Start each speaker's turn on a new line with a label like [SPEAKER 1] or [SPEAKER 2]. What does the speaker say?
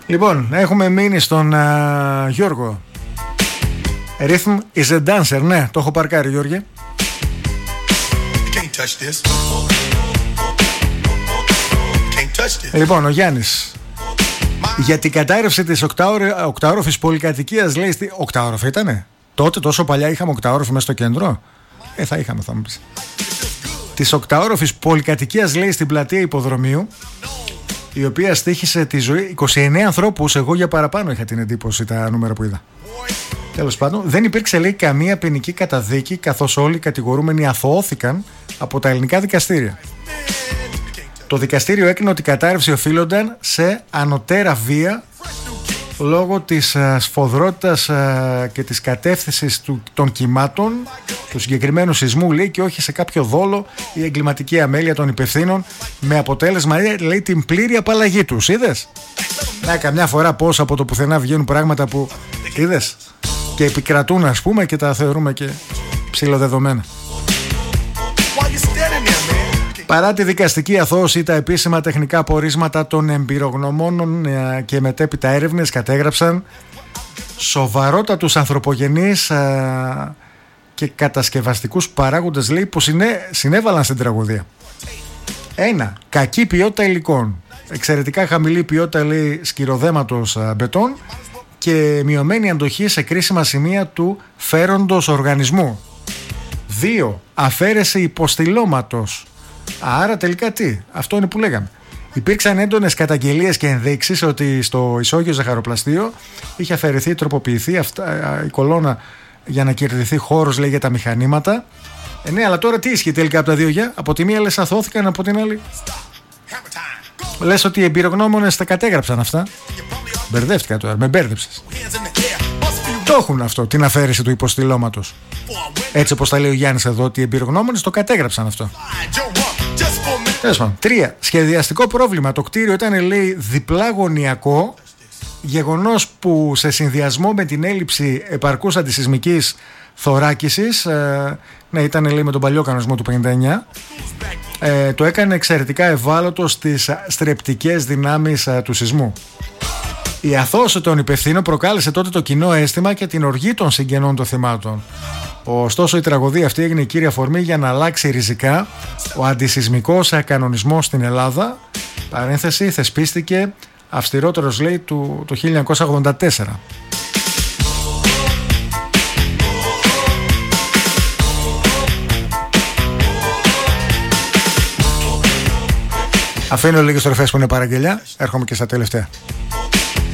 [SPEAKER 1] Λοιπόν, έχουμε μείνει στον Γιώργο. Rhythm is a dancer. Ναι, το έχω παρκάρει, Γιώργη. Λοιπόν, ο Γιάννης. Για την κατάρρευση της οκταόροφης πολυκατοικίας, λέει. Οκταόροφη ήτανε? Τότε τόσο παλιά είχαμε οκταόροφη μέσα στο κέντρο? Θα είχαμε, θα μου πεις. Της οκταόροφης πολυκατοικίας, λέει, στην πλατεία Υποδρομίου, η οποία στοίχησε τη ζωή 29 ανθρώπους. Εγώ για παραπάνω είχα την εντύπωση, τα νούμερα που είδα. Τέλος πάντων, δεν υπήρξε, λέει, καμία ποινική καταδίκη, καθώς όλοι οι κατηγορούμενοι αθωώθηκαν από τα ελληνικά δικαστήρια. Το δικαστήριο έκρινε ότι η κατάρρευση οφείλονταν σε ανωτέρα βία λόγω της σφοδρότητας και της κατεύθυνσης των κυμάτων του συγκεκριμένου σεισμού, λέει, και όχι σε κάποιο δόλο ή εγκληματική αμέλεια των υπευθύνων, με αποτέλεσμα, λέει, την πλήρη απαλλαγή τους. Είδες? Να, καμιά φορά πώς από το πουθενά βγαίνουν πράγματα που, είδες, και επικρατούν, ας πούμε, και τα θεωρούμε και ψιλοδεδομένα. Παρά τη δικαστική αθώωση, τα επίσημα τεχνικά πορίσματα των εμπειρογνωμόνων και μετέπειτα έρευνες κατέγραψαν σοβαρότατους ανθρωπογενείς και κατασκευαστικούς παράγοντες, λέει, που συνέβαλαν στην τραγωδία. 1. Κακή ποιότητα υλικών. Εξαιρετικά χαμηλή ποιότητα, λέει, σκυροδέματος μπετών και μειωμένη αντοχή σε κρίσιμα σημεία του φέροντος οργανισμού. 2. Αφαίρεση υποστηλώματος. Άρα τελικά τι? Αυτό είναι που λέγαμε. Υπήρξαν έντονες καταγγελίες και ενδείξεις ότι στο ισόγειο ζαχαροπλαστείο είχε αφαιρεθεί, τροποποιηθεί η κολόνα για να κερδιθεί χώρος, λέει, για τα μηχανήματα. Ναι, αλλά τώρα τι ισχύει τελικά από τα δύο για? Από τη μία λες αθώθηκαν, από την άλλη λες ότι οι εμπειρογνώμονες τα κατέγραψαν αυτά. Μπερδεύτηκα τώρα, με μπέρδεψες. Το έχουν αυτό, την αφαίρεση του υποστηλώματος. Έτσι όπως τα λέει ο Γιάννης εδώ, ότι οι εμπειρογνώμονες το κατέγραψαν αυτό. 3. Σχεδιαστικό πρόβλημα. Το κτίριο ήταν, λέει, διπλά γωνιακό, γεγονός που σε συνδυασμό με την έλλειψη επαρκούς αντισυσμικής θωράκισης, ναι, ήταν, λέει, με τον παλιό κανονισμό του 59, το έκανε εξαιρετικά ευάλωτο στις στρεπτικές δυνάμεις του σεισμού. Η αθώωση των υπευθύνων προκάλεσε τότε το κοινό αίσθημα και την οργή των συγγενών των θυμάτων. Ωστόσο, η τραγωδία αυτή έγινε η κύρια αφορμή για να αλλάξει ριζικά ο αντισυσμικός κανονισμός στην Ελλάδα. Παρένθεση, θεσπίστηκε αυστηρότερος, λέει, το 1984. Αφήνω λίγες στροφές που είναι παραγγελιά, έρχομαι και στα τελευταία.